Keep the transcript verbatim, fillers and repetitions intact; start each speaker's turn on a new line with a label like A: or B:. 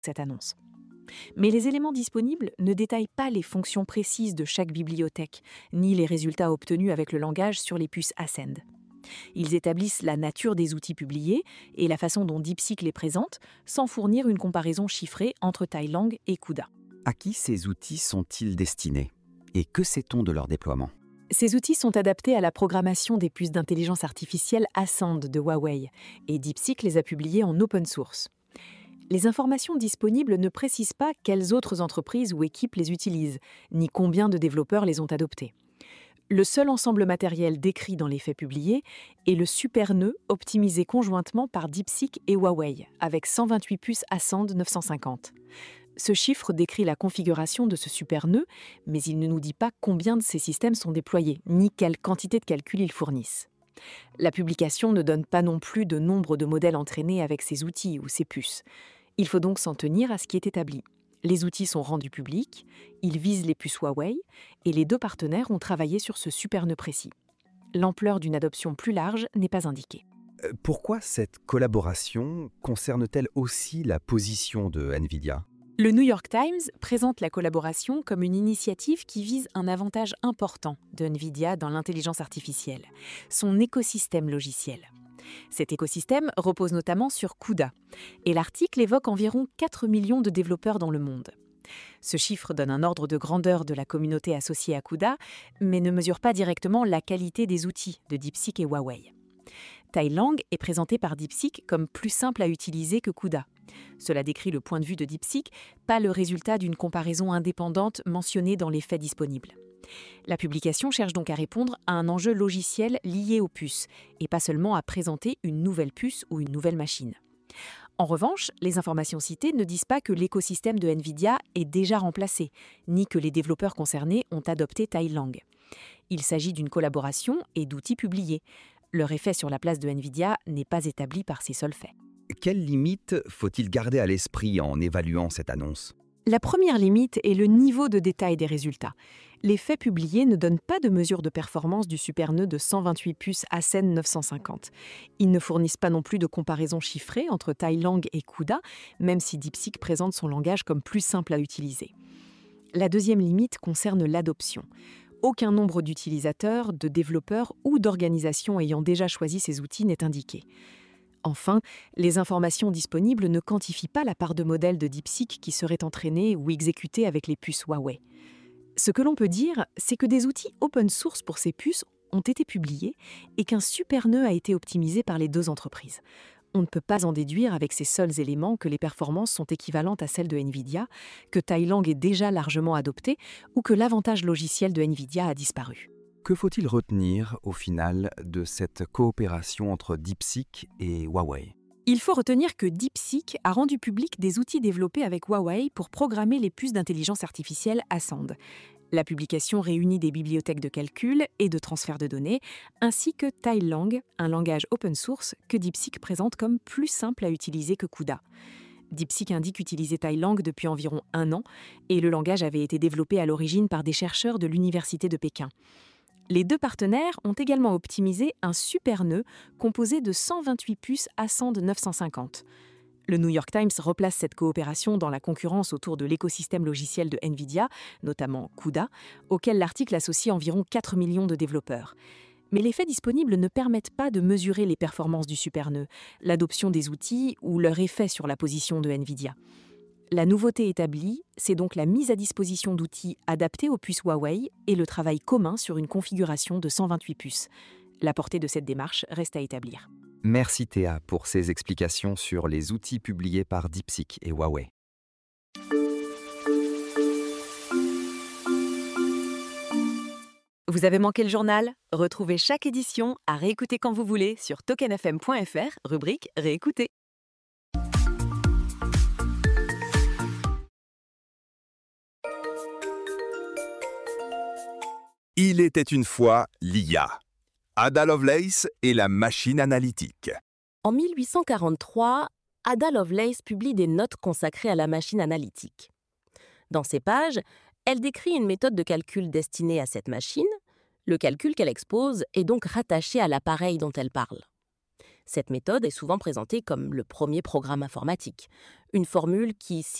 A: cette annonce. Mais les éléments disponibles ne détaillent pas les fonctions précises de chaque bibliothèque, ni les résultats obtenus avec le langage sur les puces Ascend. Ils établissent la nature des outils publiés et la façon dont DeepSeek les présente, sans fournir une comparaison chiffrée entre Tailang et CUDA.
B: À qui ces outils sont-ils destinés? Et que sait-on de leur déploiement?
A: Ces outils sont adaptés à la programmation des puces d'intelligence artificielle Ascend de Huawei, et DeepSeek les a publiés en open source. Les informations disponibles ne précisent pas quelles autres entreprises ou équipes les utilisent, ni combien de développeurs les ont adoptés. Le seul ensemble matériel décrit dans les faits publiés est le supernœud optimisé conjointement par DeepSeek et Huawei, avec cent vingt-huit puces Ascend neuf cent cinquante. Ce chiffre décrit la configuration de ce supernœud, mais il ne nous dit pas combien de ces systèmes sont déployés, ni quelle quantité de calcul ils fournissent. La publication ne donne pas non plus de nombre de modèles entraînés avec ces outils ou ces puces. Il faut donc s'en tenir à ce qui est établi. Les outils sont rendus publics, ils visent les puces Huawei, et les deux partenaires ont travaillé sur ce supernœud précis. L'ampleur d'une adoption plus large n'est pas indiquée.
B: Euh, Pourquoi cette collaboration concerne-t-elle aussi la position de NVIDIA?
A: Le New York Times présente la collaboration comme une initiative qui vise un avantage important de NVIDIA dans l'intelligence artificielle, son écosystème logiciel. Cet écosystème repose notamment sur CUDA, et l'article évoque environ quatre millions de développeurs dans le monde. Ce chiffre donne un ordre de grandeur de la communauté associée à CUDA, mais ne mesure pas directement la qualité des outils de DeepSeek et Huawei. Tailang est présenté par DeepSeek comme plus simple à utiliser que CUDA. Cela décrit le point de vue de DeepSeek, pas le résultat d'une comparaison indépendante mentionnée dans les faits disponibles. La publication cherche donc à répondre à un enjeu logiciel lié aux puces, et pas seulement à présenter une nouvelle puce ou une nouvelle machine. En revanche, les informations citées ne disent pas que l'écosystème de NVIDIA est déjà remplacé, ni que les développeurs concernés ont adopté Tailang. Il s'agit d'une collaboration et d'outils publiés. Leur effet sur la place de NVIDIA n'est pas établi par ces seuls faits.
B: Quelles limites faut-il garder à l'esprit en évaluant cette annonce?
A: La première limite est le niveau de détail des résultats. Les faits publiés ne donnent pas de mesure de performance du supernœud de cent vingt-huit puces Ascend neuf cent cinquante. Ils ne fournissent pas non plus de comparaison chiffrée entre Tailang et CUDA, même si DeepSeek présente son langage comme plus simple à utiliser. La deuxième limite concerne l'adoption. Aucun nombre d'utilisateurs, de développeurs ou d'organisations ayant déjà choisi ces outils n'est indiqué. Enfin, les informations disponibles ne quantifient pas la part de modèles de DeepSeek qui seraient entraînés ou exécutés avec les puces Huawei. Ce que l'on peut dire, c'est que des outils open source pour ces puces ont été publiés et qu'un supernœud a été optimisé par les deux entreprises. On ne peut pas en déduire avec ces seuls éléments que les performances sont équivalentes à celles de NVIDIA, que Tailang est déjà largement adopté ou que l'avantage logiciel de NVIDIA a disparu.
B: Que faut-il retenir au final de cette coopération entre DeepSeek et Huawei?
A: Il faut retenir que DeepSeek a rendu public des outils développés avec Huawei pour programmer les puces d'intelligence artificielle Ascend. La publication réunit des bibliothèques de calcul et de transfert de données, ainsi que Tailang, un langage open source que DeepSeek présente comme plus simple à utiliser que CUDA. DeepSeek indique utiliser Tailang depuis environ un an, et le langage avait été développé à l'origine par des chercheurs de l'Université de Pékin. Les deux partenaires ont également optimisé un supernœud composé de cent vingt-huit puces Ascend neuf cent cinquante. Le New York Times replace cette coopération dans la concurrence autour de l'écosystème logiciel de NVIDIA, notamment CUDA, auquel l'article associe environ quatre millions de développeurs. Mais les faits disponibles ne permettent pas de mesurer les performances du supernœud, l'adoption des outils ou leur effet sur la position de NVIDIA. La nouveauté établie, c'est donc la mise à disposition d'outils adaptés aux puces Huawei et le travail commun sur une configuration de cent vingt-huit puces. La portée de cette démarche reste à établir.
B: Merci Théa pour ces explications sur les outils publiés par DeepSeek et Huawei.
A: Vous avez manqué le journal? Retrouvez chaque édition à réécouter quand vous voulez sur token f m point f r, rubrique Réécouter.
C: Il était une fois l'I A. Ada Lovelace et la machine analytique.
D: En mille huit cent quarante-trois, Ada Lovelace publie des notes consacrées à la machine analytique. Dans ces pages, elle décrit une méthode de calcul destinée à cette machine. Le calcul qu'elle expose est donc rattaché à l'appareil dont elle parle. Cette méthode est souvent présentée comme le premier programme informatique, une formule qui